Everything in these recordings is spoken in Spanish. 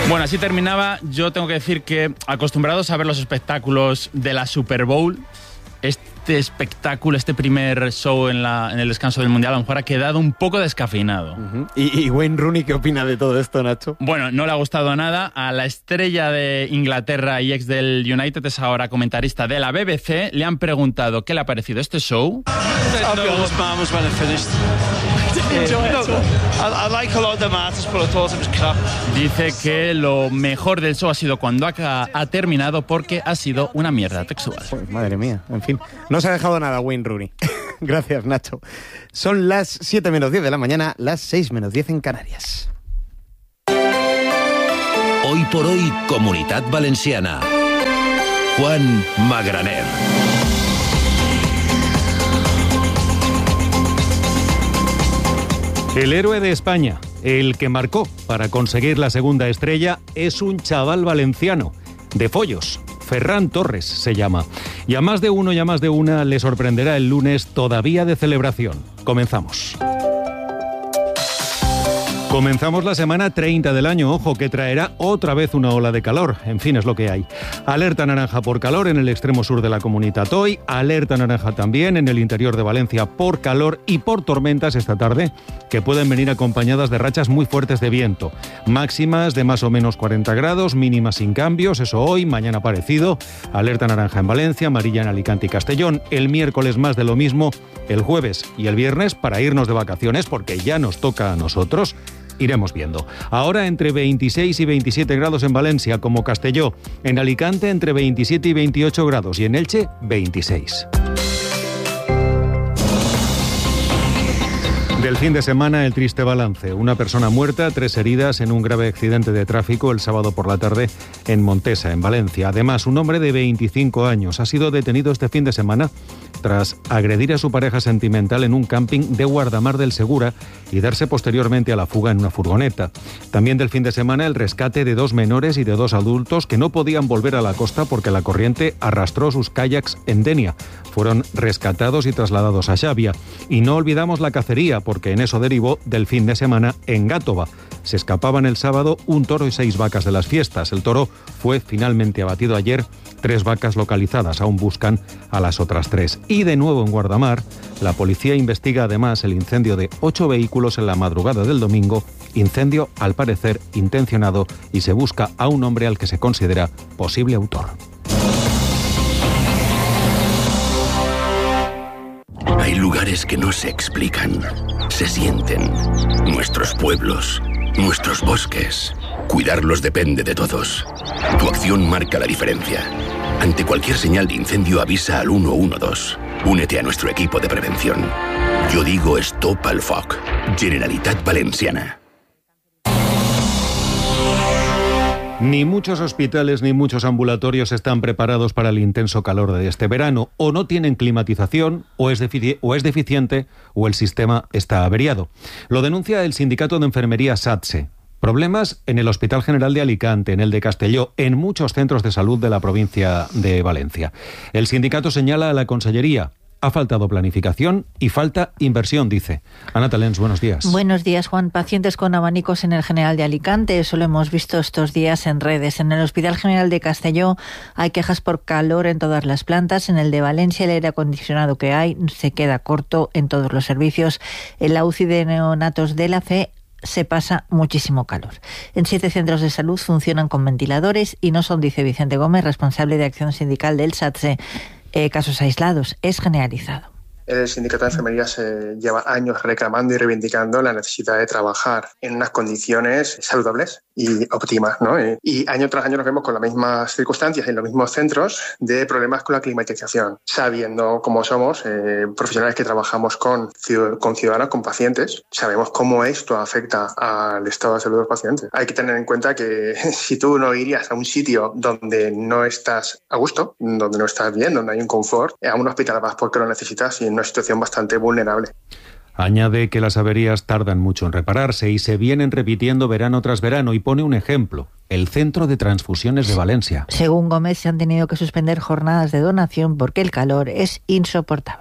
Bueno, así terminaba. Yo tengo que decir que, acostumbrados a ver los espectáculos de la Super Bowl, este espectáculo, este primer show en el descanso del Mundial, a lo mejor ha quedado un poco descafeinado. Uh-huh. ¿Y Wayne Rooney qué opina de todo esto, Nacho? Bueno, no le ha gustado nada. A la estrella de Inglaterra y ex del United, es ahora comentarista de la BBC, le han preguntado qué le ha parecido este show. Dice que lo mejor del show ha sido cuando ha terminado, porque ha sido una mierda textual. Pues, madre mía, en fin. No se ha dejado nada Wayne Rooney. Gracias, Nacho. Son las 7 menos 10 de la mañana, las 6 menos 10 en Canarias. Hoy por hoy, Comunitat Valenciana. Juan Magraner. El héroe de España, el que marcó para conseguir la segunda estrella, es un chaval valenciano, de Follos. Ferran Torres se llama. Y a más de uno y a más de una le sorprenderá el lunes, todavía de celebración. Comenzamos. Comenzamos la semana 30 del año, ojo, que traerá otra vez una ola de calor. En fin, es lo que hay. Alerta naranja por calor en el extremo sur de la Comunitat hoy, alerta naranja también en el interior de Valencia por calor y por tormentas esta tarde, que pueden venir acompañadas de rachas muy fuertes de viento. Máximas de más o menos 40 grados, mínimas sin cambios, eso hoy, mañana parecido. Alerta naranja en Valencia, amarilla en Alicante y Castellón. El miércoles más de lo mismo, el jueves y el viernes para irnos de vacaciones, porque ya nos toca a nosotros. Iremos viendo. Ahora entre 26 y 27 grados en Valencia, como Castelló. En Alicante entre 27 y 28 grados y en Elche 26. Del fin de semana, el triste balance. Una persona muerta, 3 heridas en un grave accidente de tráfico el sábado por la tarde en Montesa, en Valencia. Además, un hombre de 25 años ha sido detenido este fin de semana tras agredir a su pareja sentimental en un camping de Guardamar del Segura y darse posteriormente a la fuga en una furgoneta. También del fin de semana, el rescate de 2 menores y de 2 adultos que no podían volver a la costa porque la corriente arrastró sus kayaks en Denia. Fueron rescatados y trasladados a Xàbia. Y no olvidamos la cacería, porque en eso derivó del fin de semana en Gàtova. Se escapaban el sábado un toro y 6 vacas de las fiestas. El toro fue finalmente abatido ayer. 3 vacas localizadas, aún buscan a las otras 3. Y de nuevo en Guardamar, la policía investiga además el incendio de 8 vehículos en la madrugada del domingo. Incendio, al parecer, intencionado, y se busca a un hombre al que se considera posible autor. Hay lugares que no se explican, se sienten. Nuestros pueblos, nuestros bosques. Cuidarlos depende de todos. Tu acción marca la diferencia. Ante cualquier señal de incendio, avisa al 112. Únete a nuestro equipo de prevención. Yo digo Stop al Foc. Generalitat Valenciana. Ni muchos hospitales ni muchos ambulatorios están preparados para el intenso calor de este verano. O no tienen climatización, o es deficiente, o el sistema está averiado. Lo denuncia el sindicato de enfermería SATSE. Problemas en el Hospital General de Alicante, en el de Castelló, en muchos centros de salud de la provincia de Valencia. El sindicato señala a la Consellería: ha faltado planificación y falta inversión, dice. Ana Talens, buenos días. Buenos días, Juan. Pacientes con abanicos en el General de Alicante, eso lo hemos visto estos días en redes. En el Hospital General de Castelló hay quejas por calor en todas las plantas. En el de Valencia el aire acondicionado que hay se queda corto en todos los servicios. En la UCI de neonatos de la FE se pasa muchísimo calor. En 7 centros de salud funcionan con ventiladores y no son, dice Vicente Gómez, responsable de acción sindical del SATSE, casos aislados, es generalizado. El sindicato de enfermería se lleva años reclamando y reivindicando la necesidad de trabajar en unas condiciones saludables y óptimas, ¿no? Y año tras año nos vemos con las mismas circunstancias en los mismos centros de problemas con la climatización, sabiendo cómo somos profesionales que trabajamos con ciudadanos, con pacientes, sabemos cómo esto afecta al estado de salud de los pacientes. Hay que tener en cuenta que si tú no irías a un sitio donde no estás a gusto, donde no estás bien, donde hay un confort, a un hospital vas porque lo necesitas y en una situación bastante vulnerable. Añade que las averías tardan mucho en repararse y se vienen repitiendo verano tras verano, y pone un ejemplo: el Centro de Transfusiones de Valencia. Según Gómez, se han tenido que suspender jornadas de donación porque el calor es insoportable.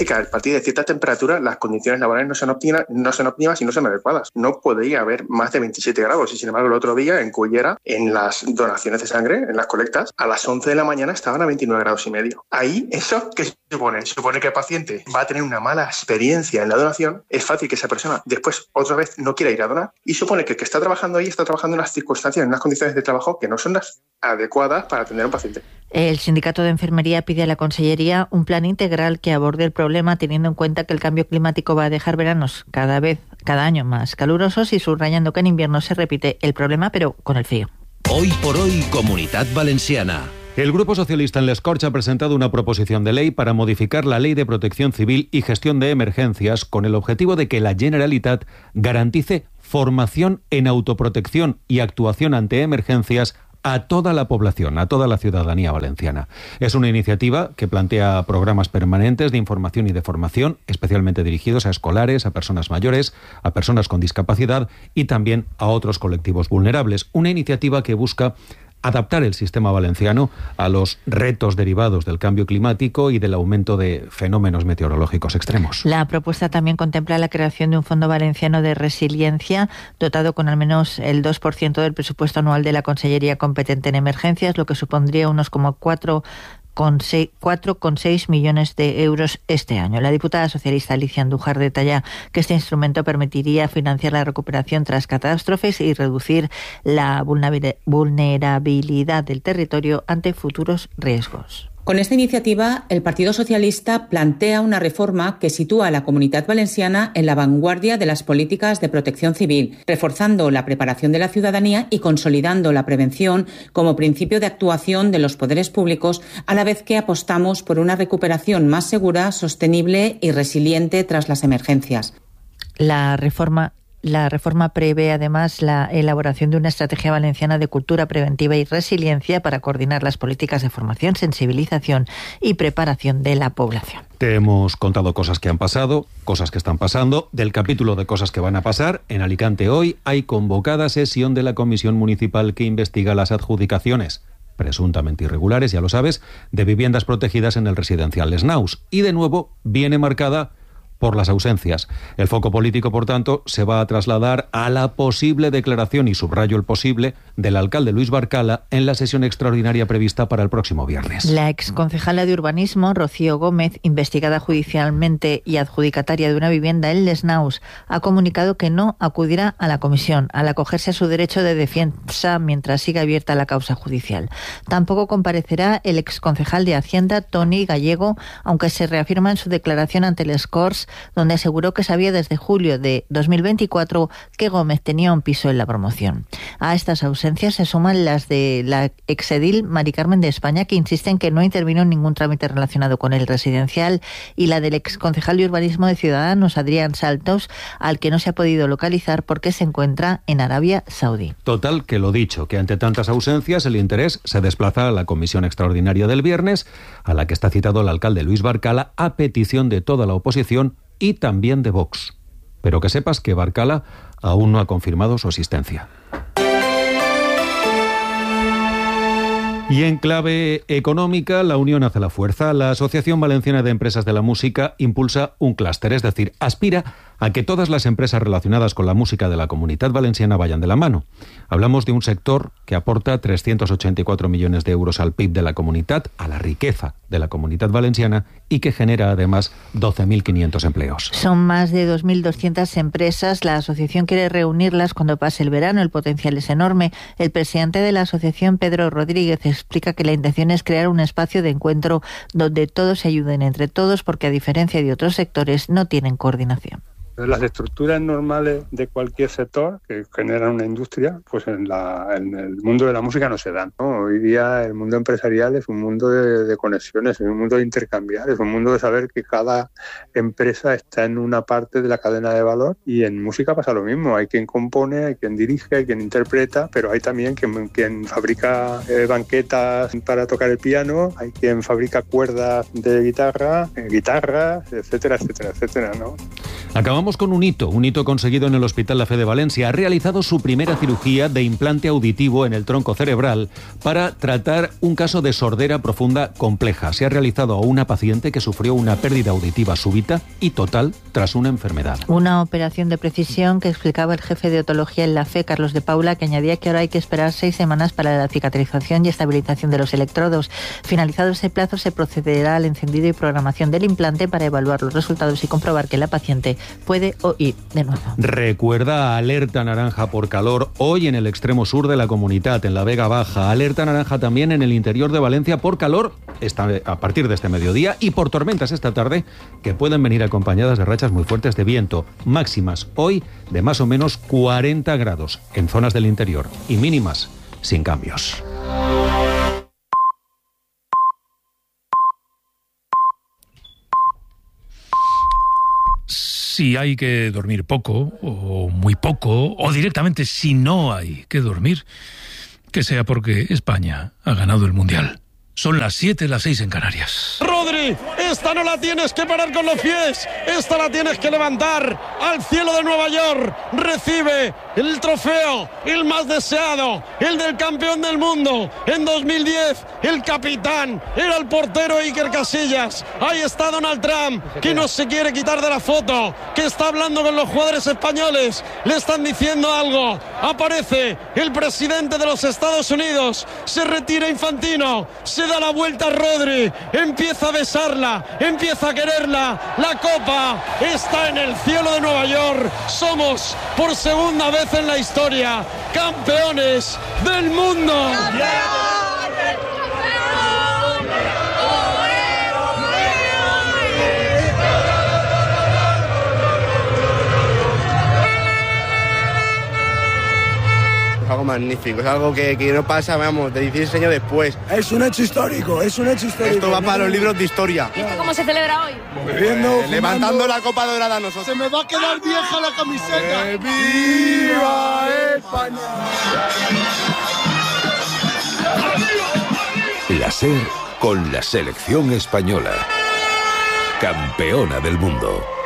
que a partir de cierta temperatura las condiciones laborales no son óptimas y no son adecuadas. No podría haber más de 27 grados y sin embargo el otro día en Cullera, en las donaciones de sangre, en las colectas, a las 11 de la mañana estaban a 29 grados y medio. Ahí, ¿eso qué supone? Supone que el paciente va a tener una mala experiencia en la donación, es fácil que esa persona después otra vez no quiera ir a donar y supone que el que está trabajando ahí está trabajando en unas circunstancias, en unas condiciones de trabajo que no son las adecuadas para atender a un paciente. El Sindicato de Enfermería pide a la Consellería un plan integral que aborde el problema teniendo en cuenta que el cambio climático va a dejar veranos cada año más calurosos y subrayando que en invierno se repite el problema pero con el frío. Hoy por hoy, Comunitat Valenciana. El Grupo Socialista en les Corts ha presentado una proposición de ley para modificar la Ley de Protección Civil y Gestión de Emergencias con el objetivo de que la Generalitat garantice formación en autoprotección y actuación ante emergencias a toda la población, a toda la ciudadanía valenciana. Es una iniciativa que plantea programas permanentes de información y de formación, especialmente dirigidos a escolares, a personas mayores, a personas con discapacidad y también a otros colectivos vulnerables. Una iniciativa que busca adaptar el sistema valenciano a los retos derivados del cambio climático y del aumento de fenómenos meteorológicos extremos. La propuesta también contempla la creación de un Fondo Valenciano de Resiliencia dotado con al menos el 2% del presupuesto anual de la Consellería competente en emergencias, lo que supondría unos como 4,6 millones de euros este año. La diputada socialista Alicia Andújar detalla que este instrumento permitiría financiar la recuperación tras catástrofes y reducir la vulnerabilidad del territorio ante futuros riesgos. Con esta iniciativa, el Partido Socialista plantea una reforma que sitúa a la Comunitat Valenciana en la vanguardia de las políticas de protección civil, reforzando la preparación de la ciudadanía y consolidando la prevención como principio de actuación de los poderes públicos, a la vez que apostamos por una recuperación más segura, sostenible y resiliente tras las emergencias. La reforma prevé además la elaboración de una estrategia valenciana de cultura preventiva y resiliencia para coordinar las políticas de formación, sensibilización y preparación de la población. Te hemos contado cosas que han pasado, cosas que están pasando. Del capítulo de cosas que van a pasar, en Alicante hoy hay convocada sesión de la Comisión Municipal que investiga las adjudicaciones presuntamente irregulares, ya lo sabes, de viviendas protegidas en el residencial Les Naus. Y de nuevo viene marcada por las ausencias. El foco político, por tanto, se va a trasladar a la posible declaración, y subrayo el posible, del alcalde Luis Barcala en la sesión extraordinaria prevista para el próximo viernes. La exconcejala de Urbanismo, Rocío Gómez, investigada judicialmente y adjudicataria de una vivienda en Les Naus, ha comunicado que no acudirá a la comisión al acogerse a su derecho de defensa mientras siga abierta la causa judicial. Tampoco comparecerá el exconcejal de Hacienda, Toni Gallego, aunque se reafirma en su declaración ante les Corts, donde aseguró que sabía desde julio de 2024 que Gómez tenía un piso en la promoción. A estas ausencias se suman las de la exedil Mari Carmen de España, que insiste en que no intervino en ningún trámite relacionado con el residencial, y la del exconcejal de Urbanismo de Ciudadanos, Adrián Saltos, al que no se ha podido localizar porque se encuentra en Arabia Saudí. Total, que lo dicho, que ante tantas ausencias el interés se desplaza a la comisión extraordinaria del viernes, a la que está citado el alcalde Luis Barcala a petición de toda la oposición y también de Vox. Pero que sepas que Barcala aún no ha confirmado su asistencia. Y en clave económica, la unión hace la fuerza. La Asociación Valenciana de Empresas de la Música impulsa un clúster, es decir, aspira a que todas las empresas relacionadas con la música de la Comunitat Valenciana vayan de la mano. Hablamos de un sector que aporta 384 millones de euros al PIB de la Comunitat, a la riqueza de la Comunitat Valenciana, y que genera además 12.500 empleos. Son más de 2.200 empresas. La asociación quiere reunirlas cuando pase el verano. El potencial es enorme. El presidente de la asociación, Pedro Rodríguez, explica que la intención es crear un espacio de encuentro donde todos se ayuden entre todos, porque a diferencia de otros sectores no tienen coordinación. Las estructuras normales de cualquier sector que generan una industria, pues en el mundo de la música no se dan, ¿no? Hoy día el mundo empresarial es un mundo de conexiones, es un mundo de intercambiar, es un mundo de saber que cada empresa está en una parte de la cadena de valor, y en música pasa lo mismo. Hay quien compone, hay quien dirige, hay quien interpreta, pero hay también quien fabrica banquetas para tocar el piano, hay quien fabrica cuerdas de guitarras, etcétera, etcétera, etcétera, ¿no? Acabamos Vamos con un hito conseguido en el Hospital La Fe de Valencia. Ha realizado su primera cirugía de implante auditivo en el tronco cerebral para tratar un caso de sordera profunda compleja. Se ha realizado a una paciente que sufrió una pérdida auditiva súbita y total tras una enfermedad. Una operación de precisión que explicaba el jefe de otología en La Fe, Carlos de Paula, que añadía que ahora hay que esperar 6 semanas para la cicatrización y estabilización de los electrodos. Finalizado ese plazo, se procederá al encendido y programación del implante para evaluar los resultados y comprobar que la paciente puede oír de nuevo. Recuerda alerta naranja por calor hoy en el extremo sur de la comunidad, en la Vega Baja. Alerta naranja también en el interior de Valencia por calor a partir de este mediodía y por tormentas esta tarde que pueden venir acompañadas de rachas muy fuertes de viento. Máximas hoy de más o menos 40 grados en zonas del interior y mínimas sin cambios. Si hay que dormir poco, o muy poco, o directamente si no hay que dormir, que sea porque España ha ganado el Mundial. Son las 7, las 6 en Canarias. Rodri, esta no la tienes que parar con los pies, esta la tienes que levantar al cielo de Nueva York. Recibe el trofeo, el más deseado, el del campeón del mundo. En 2010, el capitán era el portero Iker Casillas. Ahí está Donald Trump, que no se quiere quitar de la foto, que está hablando con los jugadores españoles. Le están diciendo algo. Aparece el presidente de los Estados Unidos. Se retira Infantino. Se da la vuelta a Rodri, empieza a besarla, empieza a quererla. La copa está en el cielo de Nueva York. Somos por segunda vez en la historia campeones del mundo. Algo magnífico, es algo que no pasa, vamos, de 16 años después. Es un hecho histórico, es un hecho histórico. Esto va para los libros de historia. ¿Y esto cómo se celebra hoy? Bebiendo, levantando la copa dorada a nosotros. Se me va a quedar vieja la camiseta. ¡Viva España! La SER con la selección española. Campeona del mundo.